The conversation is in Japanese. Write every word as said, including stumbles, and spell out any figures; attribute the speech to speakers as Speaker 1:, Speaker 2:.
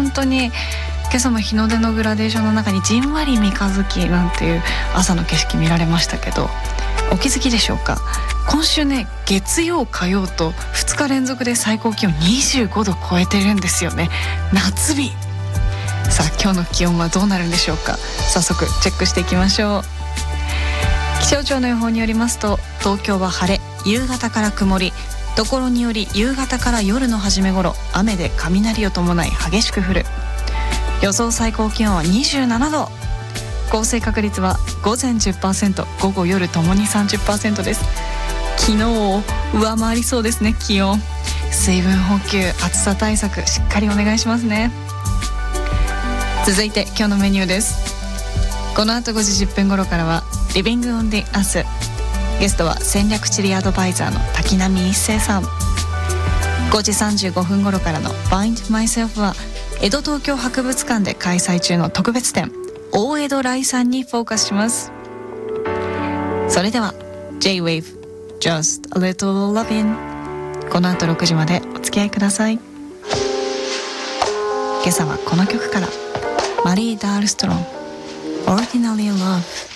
Speaker 1: 本当に今朝も日の出のグラデーションの中にじんわり三日月なんていう朝の景色見られましたけど、お気づきでしょうか。今週ね、月曜火曜とふつか連続で最高気温にじゅうごど超えてるんですよね。夏日。さあ今日の気温はどうなるんでしょうか。早速チェックしていきましょう。気象庁の予報によりますと、東京は晴れ、夕方から曇り、ところにより夕方から夜の初め頃雨で雷を伴い激しく降る。予想最高気温はにじゅうななど、降水確率は午前 じゅっパーセント、午後夜ともに さんじゅっパーセント です。昨日を上回りそうですね。気温、水分補給、暑さ対策しっかりお願いしますね。続いて今日のメニューです。この後ごじじゅっぷん頃からはリビングオンディアス、ゲストは戦略地理アドバイザーの滝波一生さん。ごじさんじゅうごふん頃からの Find Myself は江戸東京博物館で開催中の特別展、大江戸来さんにフォーカスします。それでは J-ウェーブJust a Little Lovin'、 この後ろくじまでお付き合いください。今朝はこの曲から、マリー・ダールストロン Ordinary Love。